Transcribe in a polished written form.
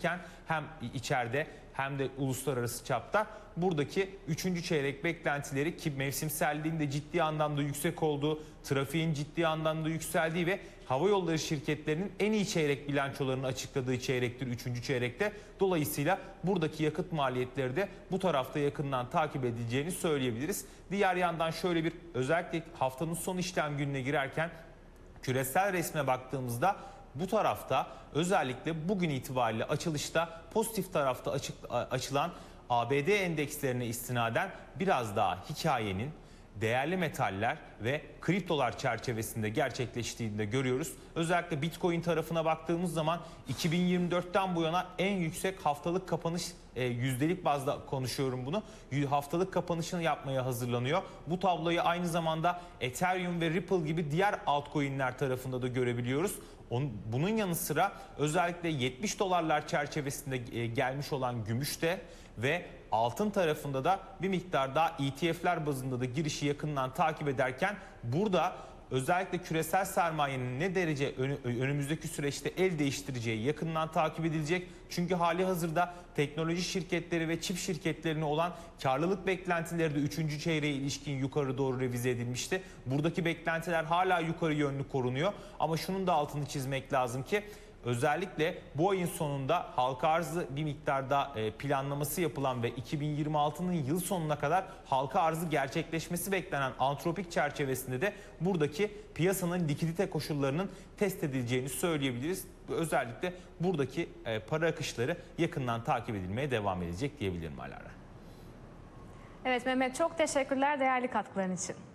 çalışırken hem içeride hem de uluslararası çapta buradaki 3. çeyrek beklentileri, ki mevsimselliğin de ciddi anlamda yüksek olduğu, trafiğin ciddi anlamda yükseldiği ve havayolları şirketlerinin en iyi çeyrek bilançolarını açıkladığı çeyrektir 3. çeyrekte. Dolayısıyla buradaki yakıt maliyetleri de bu tarafta yakından takip edileceğini söyleyebiliriz. Diğer yandan şöyle bir, özellikle haftanın son işlem gününe girerken küresel resme baktığımızda bu tarafta özellikle bugün itibariyle açılışta pozitif tarafta açılan ABD endekslerine istinaden biraz daha hikayenin değerli metaller ve kriptolar çerçevesinde gerçekleştiğini de görüyoruz. Özellikle Bitcoin tarafına baktığımız zaman 2024'ten bu yana en yüksek haftalık kapanış, yüzdelik bazda konuşuyorum bunu, haftalık kapanışını yapmaya hazırlanıyor. Bu tabloyu aynı zamanda Ethereum ve Ripple gibi diğer altcoin'ler tarafında da görebiliyoruz. Bunun yanı sıra özellikle 70 dolarlar çerçevesinde gelmiş olan gümüşte ve altın tarafında da bir miktar daha ETF'ler bazında da girişi yakından takip ederken burada özellikle küresel sermayenin ne derece önümüzdeki süreçte el değiştireceği yakından takip edilecek. Çünkü hali hazırda teknoloji şirketleri ve çip şirketlerine olan karlılık beklentileri de 3. çeyreğe ilişkin yukarı doğru revize edilmişti. Buradaki beklentiler hala yukarı yönlü korunuyor. Ama şunun da altını çizmek lazım ki özellikle bu ayın sonunda halka arzı bir miktarda planlaması yapılan ve 2026'nın yıl sonuna kadar halka arzı gerçekleşmesi beklenen Antropik çerçevesinde de buradaki piyasanın likidite koşullarının test edileceğini söyleyebiliriz. Özellikle buradaki para akışları yakından takip edilmeye devam edecek diyebilirim Alara. Evet Mehmet, çok teşekkürler değerli katkıların için.